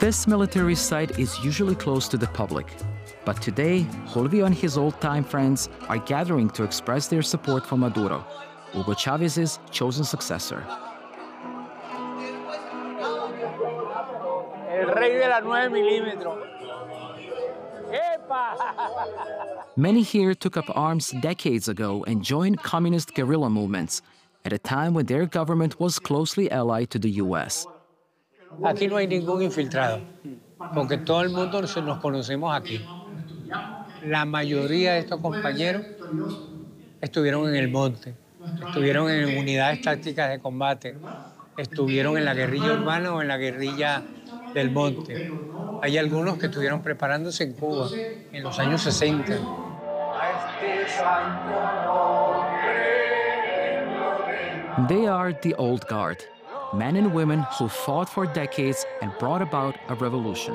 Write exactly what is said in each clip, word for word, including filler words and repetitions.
This military site is usually closed to the public, but today, Julio and his old-time friends are gathering to express their support for Maduro, Hugo Chávez's chosen successor. El rey de la nueve milímetros. Many here took up arms decades ago and joined communist guerrilla movements at a time when their government was closely allied to the U S. Aquí no hay ningún infiltrado, porque todo el mundo nos conocemos aquí. La mayoría de estos compañeros estuvieron en el monte, estuvieron en unidades tácticas de combate, estuvieron en la guerrilla urbana o en la guerrilla del monte. Hay algunos que estuvieron preparándose en Cuba en los años sesenta. They are the old guard, men and women who fought for decades and brought about a revolution.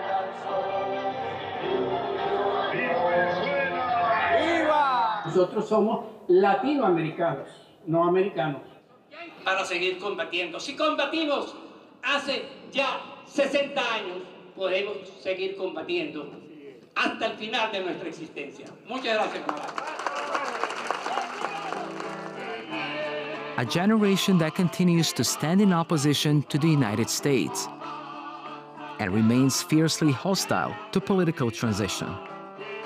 Nosotros somos latinoamericanos, no americanos. Para seguir combatiendo. Si combatimos hace ya sesenta años, podemos seguir combatiendo hasta el final de nuestra existencia. Muchas gracias, camarada. A generation that continues to stand in opposition to the United States and remains fiercely hostile to political transition.